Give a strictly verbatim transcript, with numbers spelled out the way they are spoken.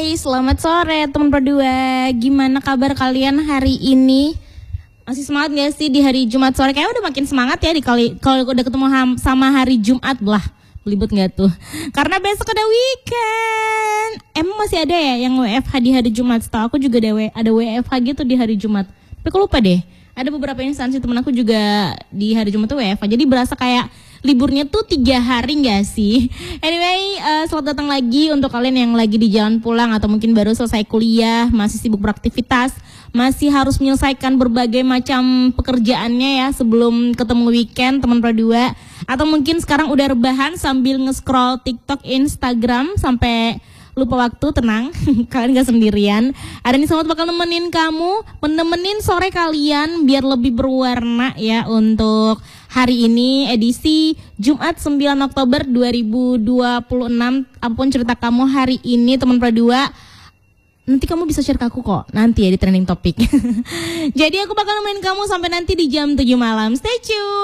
Hai, selamat sore teman berdua. Gimana kabar kalian hari ini? Masih semangat gak sih di hari Jumat sore? Kayaknya udah makin semangat ya di kali kalau udah ketemu ham, sama hari Jumat belah. Belibet gak tuh? Karena besok ada weekend. Emang masih ada ya yang W F H di hari Jumat? Setahu aku juga ada, ada W F H gitu di hari Jumat. Tapi aku lupa deh. Ada beberapa instansi temen aku juga di hari Jumat tuh W F H. Jadi berasa kayak liburnya tuh tiga hari gak sih? Anyway, uh, selamat datang lagi untuk kalian yang lagi di jalan pulang atau mungkin baru selesai kuliah, masih sibuk beraktivitas, masih harus menyelesaikan berbagai macam pekerjaannya ya sebelum ketemu weekend teman berdua. Atau mungkin sekarang udah rebahan sambil nge-scroll TikTok, Instagram sampai lupa waktu. Tenang, kalian gak sendirian. Ada nih Selamat bakal nemenin kamu, menemenin sore kalian biar lebih berwarna ya untuk hari ini edisi Jumat sembilan Oktober dua ribu dua puluh enam. Apapun cerita kamu hari ini teman berdua, nanti kamu bisa share ke aku kok nanti ya di trending topik. Jadi aku bakal nemenin kamu sampai nanti di jam tujuh malam. Stay tune.